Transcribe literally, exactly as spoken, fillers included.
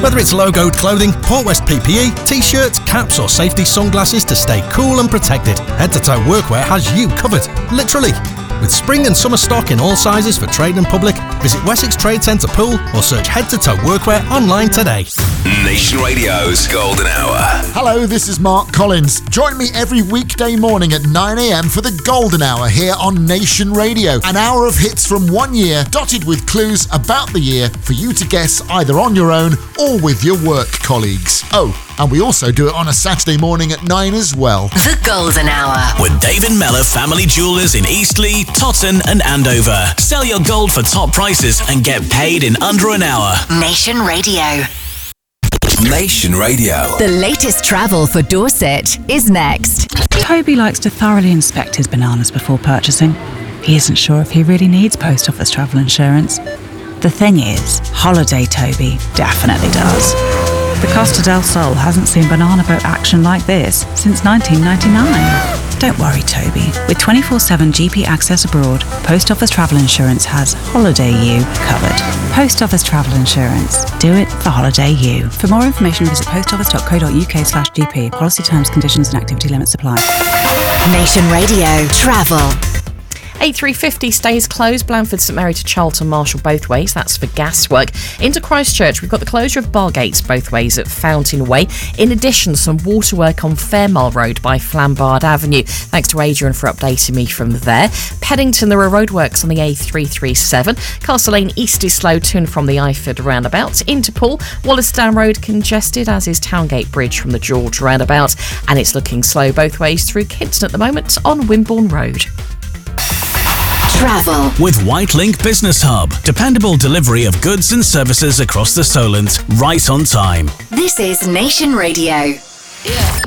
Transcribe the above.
Whether it's logoed clothing, Port West P P E, t-shirts, caps or safety sunglasses to stay cool and protected, Head to Toe Workwear has you covered. Literally. With spring and summer stock in all sizes for trade and public, visit Wessex Trade Centre Pool or search Head to Toe Workwear online today. Nation Radio's Golden Hour. Hello, this is Mark Collins. Join me every weekday morning at nine a.m. for the Golden Hour here on Nation Radio. An hour of hits from one year, dotted with clues about the year for you to guess either on your own or with your work colleagues. Oh, and we also do it on a Saturday morning at nine as well. The Golden Hour. With David Mellor Family Jewellers in Eastleigh, Totton and Andover. Sell your gold for top prices and get paid in under an hour. Nation Radio. Nation Radio. The latest travel for Dorset is next. Toby likes to thoroughly inspect his bananas before purchasing. He isn't sure if he really needs post office travel insurance. The thing is, Holiday Toby definitely does. The Costa del Sol hasn't seen banana boat action like this since nineteen ninety-nine. Don't worry, Toby. With twenty-four seven G P access abroad, Post Office Travel Insurance has Holiday U covered. Post Office Travel Insurance. Do it for Holiday U. For more information, visit postoffice.co.uk slash GP. Policy terms, conditions and activity limits apply. Nation Radio Travel. A three fifty stays closed, Blandford St Mary to Charlton Marshall both ways, that's for gas work. Into Christchurch, we've got the closure of Bargates both ways at Fountain Way. In addition, some water work on Fairmile Road by Flambard Avenue. Thanks to Adrian for updating me from there. Peddington, there are roadworks on the A three thirty-seven. Castle Lane East is slow to and from the Iford roundabout. Into Poole, Wallasdown Road congested, as is Towngate Bridge from the George roundabout. And it's looking slow both ways through Kinston at the moment on Wimborne Road. Travel. With Whitelink Business Hub. Dependable delivery of goods and services across the Solent, right on time. This is Nation Radio. Yeah.